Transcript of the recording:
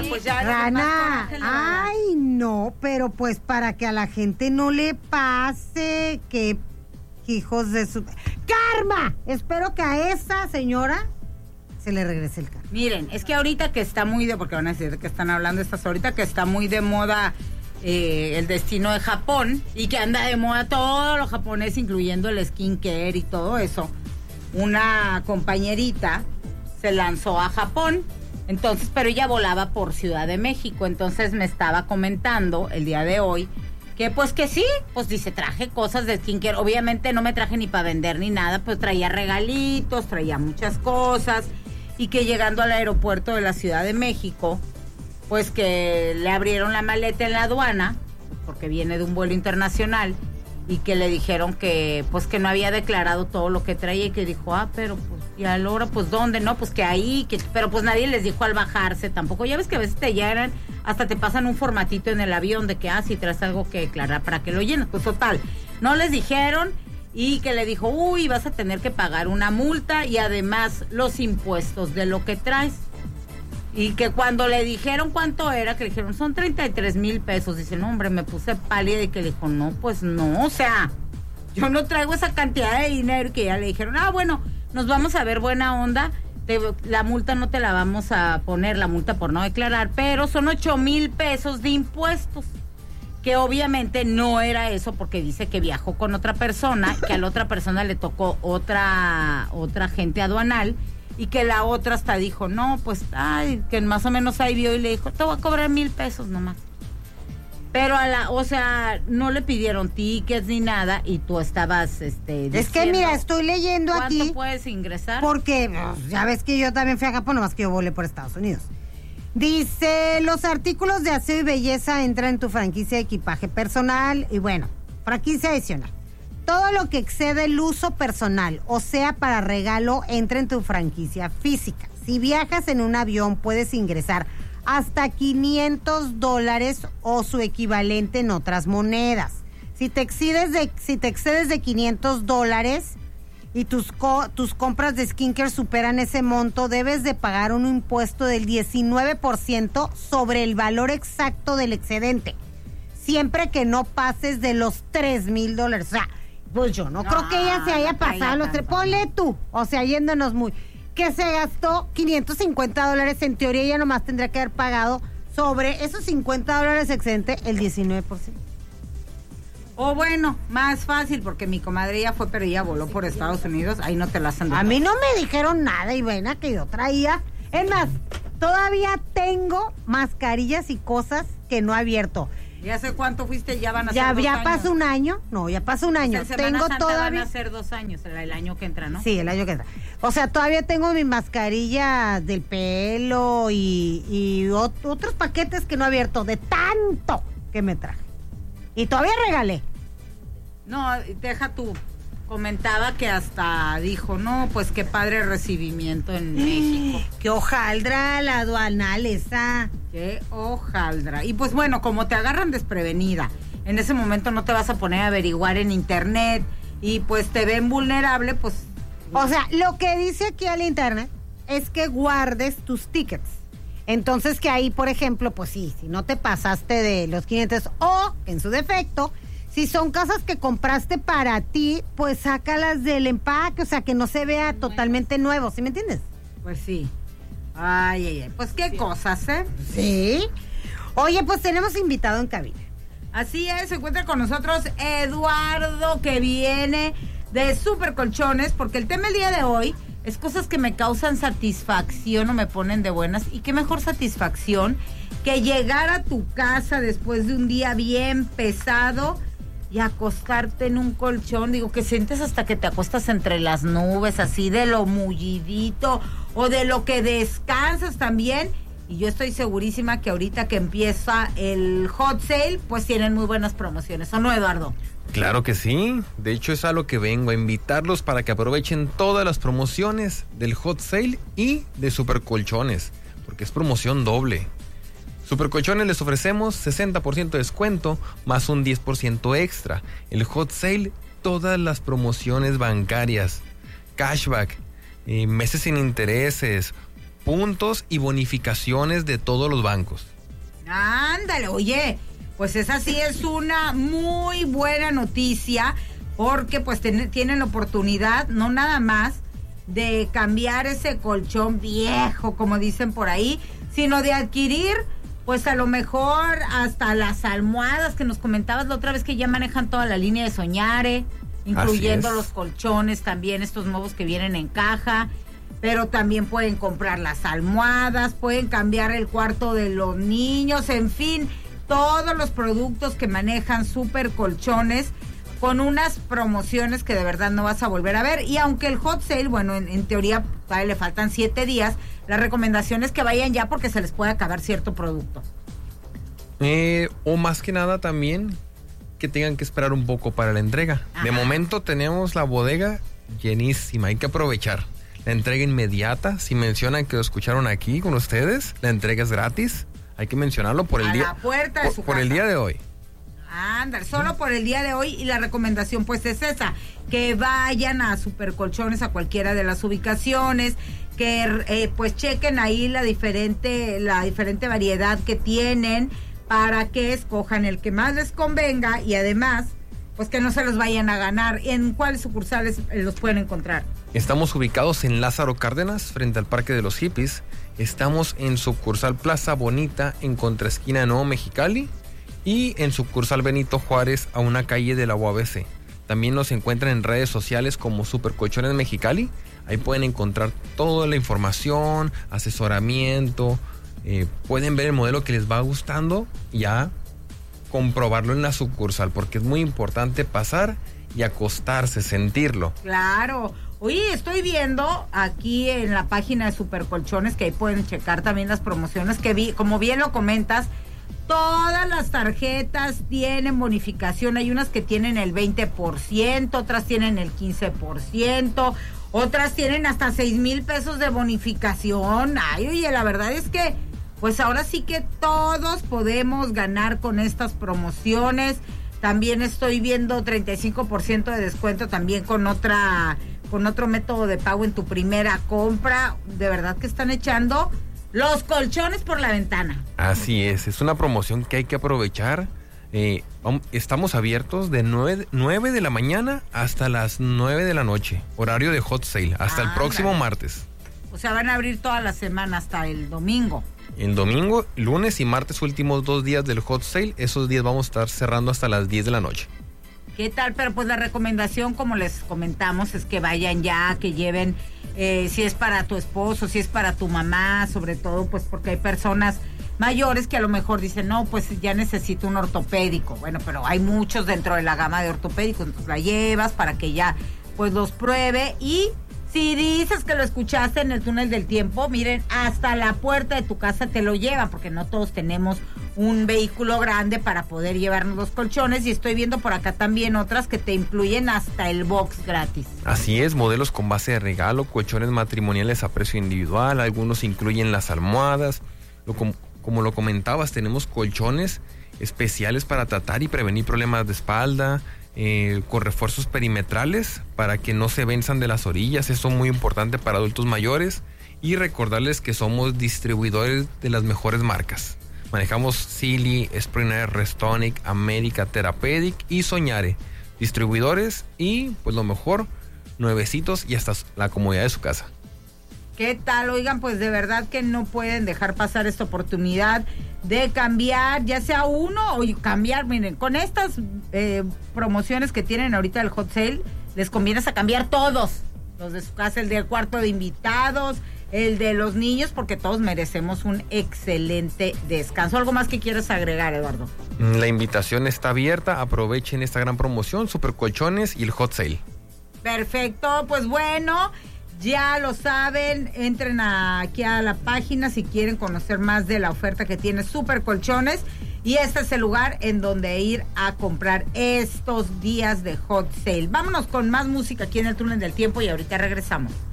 pues ya. Rana, ay, no, pero pues para que a la gente no le pase que hijos de su... ¡Karma! Espero que a esa señora se le regrese el karma. Miren, es que ahorita que está muy de... Porque van a decir que están hablando estas ahorita que está muy de moda el destino de Japón y que anda de moda todo lo japonés, incluyendo el skincare y todo eso. Una compañerita se lanzó a Japón, entonces, pero ella volaba por Ciudad de México, entonces me estaba comentando el día de hoy que pues que sí, pues dice, traje cosas de skincare, obviamente no me traje ni para vender ni nada, pues traía regalitos, traía muchas cosas, y que llegando al aeropuerto de la Ciudad de México, pues que le abrieron la maleta en la aduana, porque viene de un vuelo internacional, y que le dijeron que pues que no había declarado todo lo que traía, y que dijo, pero pues, y a la hora, pues ¿dónde? No, pues que ahí, pero pues nadie les dijo al bajarse tampoco. Ya ves que a veces te llegan, hasta te pasan un formatito en el avión de que, si traes algo que declarar para que lo llenes. Pues total, no les dijeron, y que le dijo, vas a tener que pagar una multa y además los impuestos de lo que traes. Y que cuando le dijeron cuánto era, que le dijeron, son 33,000 pesos. Dice, no, hombre, me puse pálida, y que le dijo, no, pues no, o sea, yo no traigo esa cantidad de dinero. Que ya le dijeron, bueno, nos vamos a ver buena onda, la multa no te la vamos a poner, la multa por no declarar, pero son 8,000 pesos de impuestos. Que obviamente no era eso, porque dice que viajó con otra persona, que a la otra persona le tocó otra agente aduanal, y que la otra hasta dijo, no, pues, que más o menos ahí vio y le dijo, te voy a cobrar 1,000 pesos nomás. Pero o sea, no le pidieron tickets ni nada, y tú estabas, diciendo, es que mira, estoy leyendo aquí. ¿Cuánto puedes ingresar? Porque ya ves que yo también fui a Japón, nomás que yo volé por Estados Unidos. Dice, los artículos de aseo y belleza entran en tu franquicia de equipaje personal, y bueno, franquicia adicional. Todo lo que excede el uso personal, o sea, para regalo, entra en tu franquicia física. Si viajas en un avión, puedes ingresar hasta $500 o su equivalente en otras monedas. Si te excedes de $500 y tus compras de skincare superan ese monto, debes de pagar un impuesto del 19% sobre el valor exacto del excedente, siempre que no pases de los $3,000. O sea, pues yo no creo que ella se haya pasado los tres. Ponle tú, o sea, yéndonos muy... que se gastó $550, en teoría ella nomás tendría que haber pagado sobre esos $50 excedente el 19%. O bueno, más fácil, porque mi comadre ya fue, pero ella voló por Estados Unidos, ahí no te la hacen de... A mí no me dijeron nada, y buena que yo traía. Es más, todavía tengo mascarillas y cosas que no he abierto. ¿Ya sé cuánto fuiste? Ya van a ser 2 años. Ya pasó un año. No, ya pasó un año. O sea, Semana tengo Santa todavía... van a ser 2 años, el año que entra, ¿no? Sí, el año que entra. O sea, todavía tengo mi mascarilla del pelo y otros paquetes que no he abierto de tanto que me traje. Y todavía regalé. No, deja tú. Comentaba que hasta dijo, no, pues qué padre recibimiento en México. Qué hojaldra la aduanal esa. Qué hojaldra. Y pues bueno, como te agarran desprevenida, en ese momento no te vas a poner a averiguar en internet y pues te ven vulnerable, pues... O sea, lo que dice aquí al internet es que guardes tus tickets. Entonces que ahí, por ejemplo, pues sí, si no te pasaste de los 500, o en su defecto, si son cosas que compraste para ti, pues sácalas del empaque, o sea, que no se vea totalmente nuevo, ¿sí me entiendes? Pues sí. Ay. Pues qué cosas, ¿eh? Sí. Oye, pues tenemos invitado en cabina. Así es, se encuentra con nosotros Eduardo, que viene de Super Colchones, porque el tema el día de hoy es cosas que me causan satisfacción o me ponen de buenas, y qué mejor satisfacción que llegar a tu casa después de un día bien pesado y acostarte en un colchón, digo, que sientes hasta que te acuestas entre las nubes, así de lo mullidito, o de lo que descansas también. Y yo estoy segurísima que ahorita que empieza el hot sale, pues tienen muy buenas promociones, ¿o no, Eduardo? Claro que sí, de hecho es a lo que vengo, a invitarlos para que aprovechen todas las promociones del hot sale y de Super Colchones, porque es promoción doble. Super Colchones les ofrecemos 60% de descuento más un 10% extra. El hot sale, todas las promociones bancarias, cashback, meses sin intereses, puntos y bonificaciones de todos los bancos. Ándale, oye, pues esa sí es una muy buena noticia, porque pues tienen la oportunidad, no nada más de cambiar ese colchón viejo, como dicen por ahí, sino de adquirir, pues a lo mejor hasta las almohadas que nos comentabas la otra vez, que ya manejan toda la línea de Soñare, incluyendo los colchones también, estos nuevos que vienen en caja, pero también pueden comprar las almohadas, pueden cambiar el cuarto de los niños, en fin, todos los productos que manejan Super Colchones, con unas promociones que de verdad no vas a volver a ver. Y aunque el hot sale, bueno, en teoría le faltan 7 días, la recomendación es que vayan ya, porque se les puede acabar cierto producto. O más que nada también que tengan que esperar un poco para la entrega. Ajá. De momento tenemos la bodega llenísima, hay que aprovechar. La entrega inmediata, si mencionan que lo escucharon aquí con ustedes, la entrega es gratis. Hay que mencionarlo por el día, por el día de hoy. Ándale, solo por el día de hoy, y la recomendación pues es esa, que vayan a Super Colchones, a cualquiera de las ubicaciones, que pues chequen ahí la diferente variedad que tienen, para que escojan el que más les convenga, y además pues que no se los vayan a ganar. ¿En cuáles sucursales los pueden encontrar? Estamos ubicados en Lázaro Cárdenas, frente al Parque de los Hippies. Estamos en sucursal Plaza Bonita, en contraesquina Nuevo Mexicali, y en sucursal Benito Juárez, a una calle de la UABC. También nos encuentran en redes sociales como Super Colchones Mexicali. Ahí pueden encontrar toda la información, asesoramiento. Pueden ver el modelo que les va gustando y ya comprobarlo en la sucursal, porque es muy importante pasar y acostarse, sentirlo. Claro. Oye, estoy viendo aquí en la página de Super Colchones, que ahí pueden checar también las promociones que vi, como bien lo comentas. Todas las tarjetas tienen bonificación. Hay unas que tienen el 20%, otras tienen el 15%, otras tienen hasta 6,000 pesos de bonificación. Ay, oye, la verdad es que pues ahora sí que todos podemos ganar con estas promociones. También estoy viendo 35% de descuento también con otro método de pago en tu primera compra. De verdad que están echando los colchones por la ventana. Así es una promoción que hay que aprovechar. Estamos abiertos de 9 de la mañana hasta las 9 de la noche, horario de hot sale, hasta el próximo martes. O sea, van a abrir toda la semana hasta el domingo. El domingo, lunes y martes, últimos 2 días del hot sale, esos días vamos a estar cerrando hasta las 10 de la noche. ¿Qué tal? Pero pues la recomendación, como les comentamos, es que vayan ya, que lleven, si es para tu esposo, si es para tu mamá, sobre todo pues porque hay personas mayores que a lo mejor dicen, no, pues ya necesito un ortopédico. Bueno, pero hay muchos dentro de la gama de ortopédicos, entonces la llevas para que ya pues los pruebe. Y si dices que lo escuchaste en el túnel del tiempo, miren, hasta la puerta de tu casa te lo llevan, porque no todos tenemos un vehículo grande para poder llevarnos los colchones. Y estoy viendo por acá también otras que te incluyen hasta el box gratis. Así es, modelos con base de regalo, colchones matrimoniales a precio individual, algunos incluyen las almohadas. Como lo comentabas, tenemos colchones especiales para tratar y prevenir problemas de espalda, con refuerzos perimetrales para que no se venzan de las orillas. Eso es muy importante para adultos mayores. Y recordarles que somos distribuidores de las mejores marcas. Manejamos Sealy, Springer, Restonic, América, Therapeutic y Soñare. Distribuidores y pues lo mejor, nuevecitos y hasta la comodidad de su casa. ¿Qué tal? Oigan, pues de verdad que no pueden dejar pasar esta oportunidad de cambiar, ya sea uno o cambiar. Miren, con estas promociones que tienen ahorita el hot sale, les conviene a cambiar todos. Los de su casa, el del cuarto de invitados, el de los niños, porque todos merecemos un excelente descanso. ¿Algo más que quieres agregar, Eduardo? La invitación está abierta, aprovechen esta gran promoción, Super Colchones y el hot sale. Perfecto, pues bueno, ya lo saben, entren aquí a la página si quieren conocer más de la oferta que tiene Super Colchones, y este es el lugar en donde ir a comprar estos días de hot sale. Vámonos con más música aquí en el túnel del tiempo y ahorita regresamos.